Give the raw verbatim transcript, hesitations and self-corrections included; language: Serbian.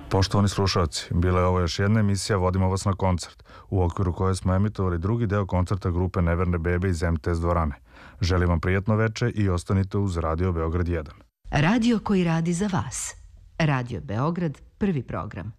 Poštovani slušalci, bila je ovo još jedna emisija Vodimo vas na koncert, u okviru koje smo emitovali drugi deo koncerta grupe Neverne bebe iz em te es dvorane. Želim vam prijatno veče i ostanite uz Radio Beograd jedan. Radio koji radi za vas. Radio Beograd, prvi program.